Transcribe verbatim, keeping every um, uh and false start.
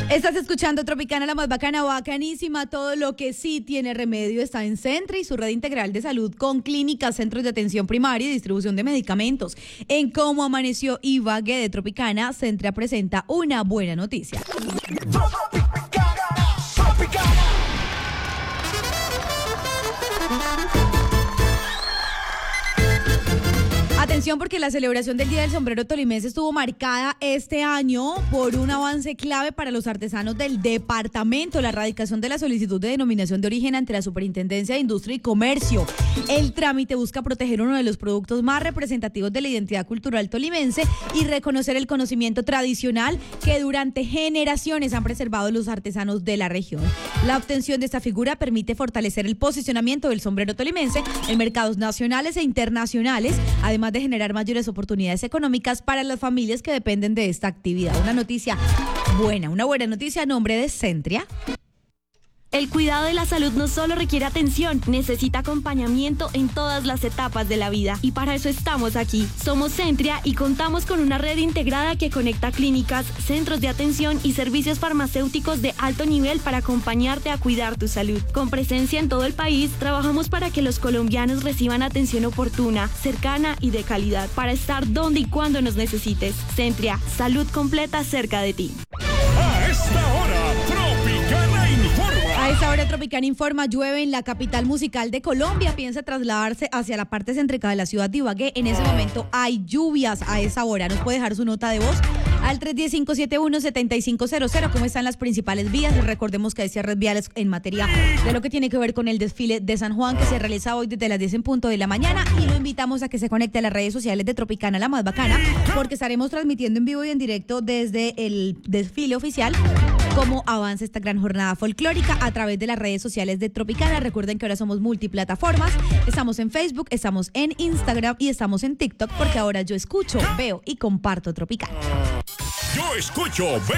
Estás escuchando Tropicana, la más bacana, bacanísima. Todo lo que sí tiene remedio está en Centria y su red integral de salud con clínicas, centros de atención primaria y distribución de medicamentos. En Cómo Amaneció Ibagué de Tropicana, Centria presenta una buena noticia. Atención, porque la celebración del Día del Sombrero Tolimense estuvo marcada este año por un avance clave para los artesanos del departamento, la erradicación de la solicitud de denominación de origen ante la Superintendencia de Industria y Comercio. El trámite busca proteger uno de los productos más representativos de la identidad cultural tolimense y reconocer el conocimiento tradicional que durante generaciones han preservado los artesanos de la región. La obtención de esta figura permite fortalecer el posicionamiento del sombrero tolimense en mercados nacionales e internacionales, además de generar mayores oportunidades económicas para las familias que dependen de esta actividad. Una noticia buena, una buena noticia a nombre de Centria. El cuidado de la salud no solo requiere atención, necesita acompañamiento en todas las etapas de la vida. Y para eso estamos aquí. Somos Centria y contamos con una red integrada que conecta clínicas, centros de atención y servicios farmacéuticos de alto nivel para acompañarte a cuidar tu salud. Con presencia en todo el país, trabajamos para que los colombianos reciban atención oportuna, cercana y de calidad, para estar donde y cuando nos necesites. Centria, salud completa cerca de ti. A esta hora, Tropicana Informa. A esta hora Tropicana Informa, llueve en la capital musical de Colombia, piensa trasladarse hacia la parte céntrica de la ciudad de Ibagué. En ese momento hay lluvias a esa hora. Nos puede dejar su nota de voz al tres uno cero, cinco siete uno, siete cinco cero cero. ¿Cómo están las principales vías? Recordemos que hay cierres viales en materia de lo que tiene que ver con el desfile de San Juan, que se realiza hoy desde las diez en punto de la mañana, y lo invitamos a que se conecte a las redes sociales de Tropicana, la más bacana, porque estaremos transmitiendo en vivo y en directo desde el desfile oficial cómo avanza esta gran jornada folclórica a través de las redes sociales de Tropicana. Recuerden que ahora somos multiplataformas, estamos en Facebook, estamos en Instagram y estamos en TikTok, porque ahora yo escucho, veo y comparto Tropicana. Yo escucho, veo